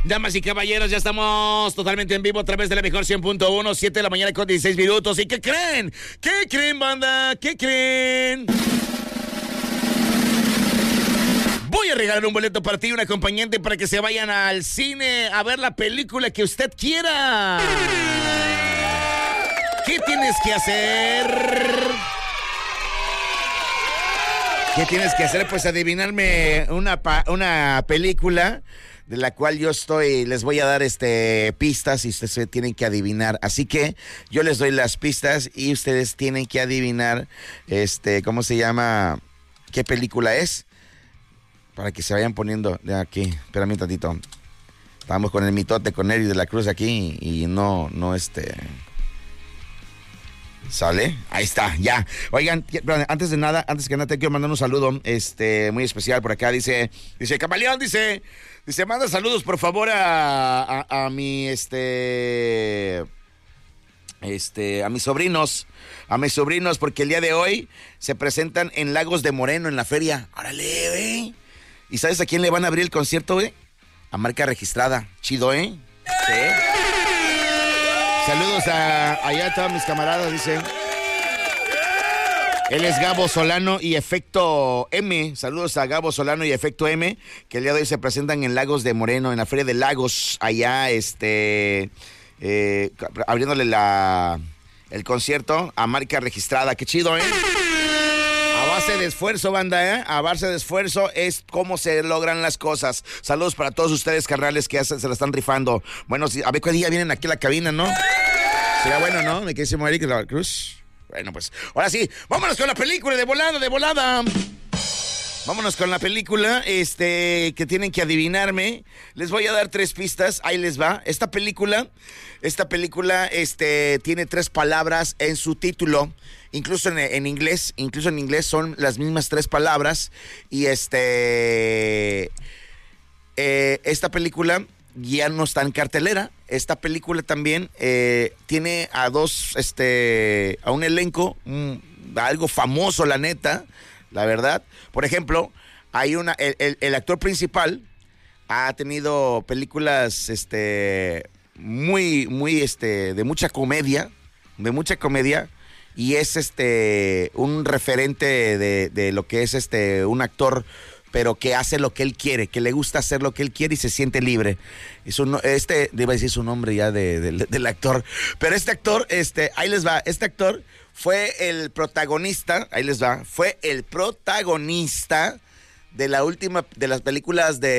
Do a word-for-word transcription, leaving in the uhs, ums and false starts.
Damas y caballeros, ya estamos totalmente en vivo a través de la mejor cien punto uno, siete de la mañana con dieciséis minutos. ¿Y qué creen? ¿Qué creen, banda? ¿Qué creen? Voy a regalar un boleto para ti y un acompañante para que se vayan al cine a ver la película que usted quiera. ¿Qué tienes que hacer? ¿Qué tienes que hacer? Pues adivinarme una, pa- una película de la cual yo estoy, les voy a dar este pistas y ustedes tienen que adivinar. Así que yo les doy las pistas y ustedes tienen que adivinar, este, ¿cómo se llama? ¿Qué película es? Para que se vayan poniendo de aquí. Espérame un tantito. Estamos con el mitote, con Eri de la Cruz aquí y no, no este... ¿Sale? Ahí está, ya. Oigan, antes de nada, antes que nada, te quiero mandar un saludo este, muy especial por acá. Dice, dice, Camaleón, dice, dice, manda saludos, por favor, a, a, a mi, este, este, a mis sobrinos, a mis sobrinos, porque el día de hoy se presentan en Lagos de Moreno, en la feria. Órale, güey. ¿Y sabes a quién le van a abrir el concierto, güey? A marca registrada. Chido, ¿eh? Sí. Saludos a allá a todos mis camaradas, dice. Él es Gabo Solano y Efecto M. Saludos a Gabo Solano y Efecto M, que el día de hoy se presentan en Lagos de Moreno, en la Feria de Lagos, allá, este, eh, abriéndole la, el concierto a marca registrada. Qué chido, ¿eh? A base de esfuerzo, banda, ¿eh? A base de esfuerzo es cómo se logran las cosas. Saludos para todos ustedes, carnales, que se la están rifando. Bueno, a ver qué día vienen aquí a la cabina, ¿no? Sería bueno, ¿no? Me quedé Eric de la Cruz. Bueno, pues, ahora sí, vámonos con la película de volada, de volada. Vámonos con la película, este, que tienen que adivinarme. Les voy a dar tres pistas, ahí les va. Esta película, esta película, este, tiene tres palabras en su título. Incluso en, en inglés, incluso en inglés son las mismas tres palabras. Y este, eh, esta película ya no está en cartelera. Esta película también eh, tiene a dos, este, a un elenco, un, algo famoso, la neta, la verdad. Por ejemplo, hay una, el, el, el actor principal ha tenido películas, este, muy, muy, este, de mucha comedia, de mucha comedia. Y es este un referente de, de lo que es este un actor, pero que hace lo que él quiere, que le gusta hacer lo que él quiere y se siente libre. Es un, este, debo decir su nombre ya de, de, de, del actor, pero este actor, este, ahí les va, este actor fue el protagonista, ahí les va, fue el protagonista de la última, de las películas de